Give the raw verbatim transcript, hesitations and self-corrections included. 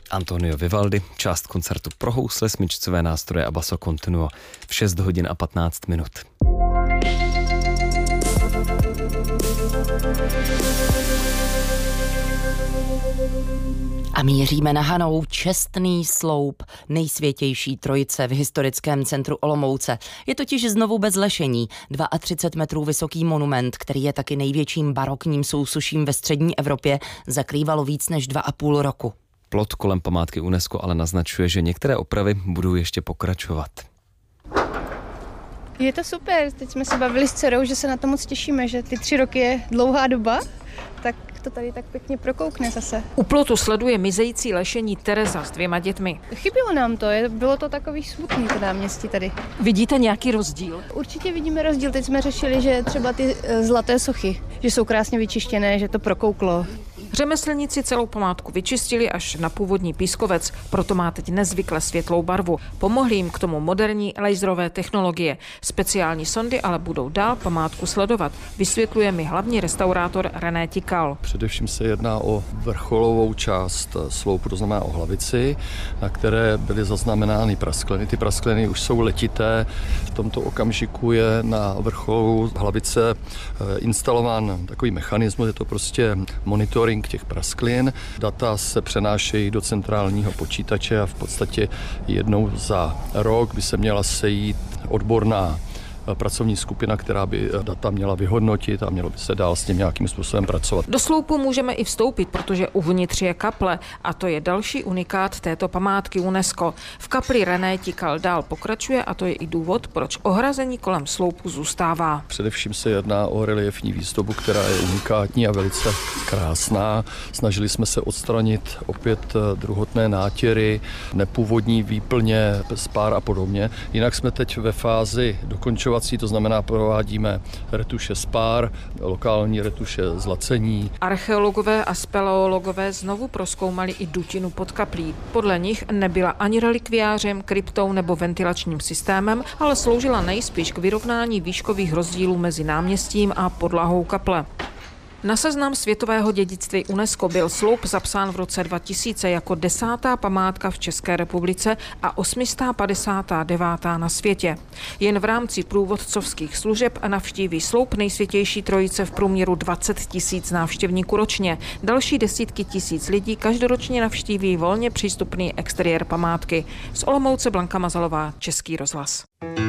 Antonio Vivaldi, část koncertu pro housle, smyčcové nástroje a basso continuo v šest hodin a patnáct minut. A míříme na Hanou, čestný sloup nejsvětější trojice v historickém centru Olomouce. Je totiž znovu bez lešení, třicet dva metrů vysoký monument, který je taky největším barokním sousuším ve střední Evropě, zakrývalo víc než dva a půl roku. Plot kolem památky UNESCO ale naznačuje, že některé opravy budou ještě pokračovat. Je to super, teď jsme se bavili s dcerou, že se na to moc těšíme, že ty tři roky je dlouhá doba, tak to tady tak pěkně prokoukne zase. U plotu sleduje mizející lešení Tereza s dvěma dětmi. Chybělo nám to, bylo to takový smutný to náměstí tady. Vidíte nějaký rozdíl? Určitě vidíme rozdíl, teď jsme řešili, že třeba ty zlaté sochy, že jsou krásně vyčištěné, že to prokouklo. Řemeslníci celou památku vyčistili až na původní pískovec, proto má teď nezvykle světlou barvu. Pomohly jim k tomu moderní laserové technologie. Speciální sondy ale budou dál památku sledovat, vysvětluje mi hlavní restaurátor René Tikal. Především se jedná o vrcholovou část sloupu, to znamená o hlavici, na které byly zaznamenány praskliny. Ty praskliny už jsou letité. V tomto okamžiku je na vrcholu hlavice instalován takový mechanismus, je to prostě monitoring těch prasklin. Data se přenášejí do centrálního počítače a v podstatě jednou za rok by se měla sejít odborná pracovní skupina, která by data měla vyhodnotit a mělo by se dál s tím nějakým způsobem pracovat. Do sloupu můžeme i vstoupit, protože uvnitř je kaple a to je další unikát této památky UNESCO. V kapli René Tikal dál pokračuje a to je i důvod, proč ohrazení kolem sloupu zůstává. Především se jedná o reliefní výzdobu, která je unikátní a velice krásná. Snažili jsme se odstranit opět druhotné nátěry, nepůvodní výplně, spár a podobně. Jinak jsme teď ve fázi dokončovat. To znamená, provádíme retuše spár, lokální retuše zlacení. Archeologové a speleologové znovu prozkoumali i dutinu pod kaplí. Podle nich nebyla ani relikviářem, kryptou nebo ventilačním systémem, ale sloužila nejspíš k vyrovnání výškových rozdílů mezi náměstím a podlahou kaple. Na seznam světového dědictví UNESCO byl sloup zapsán v roce dva tisíce jako desátá památka v České republice a osmistá padesátá devátá na světě. Jen v rámci průvodcovských služeb navštíví sloup nejsvětější trojice v průměru dvacet tisíc návštěvníků ročně. Další desítky tisíc lidí každoročně navštíví volně přístupný exteriér památky. Z Olomouce Blanka Mazalová, Český rozhlas.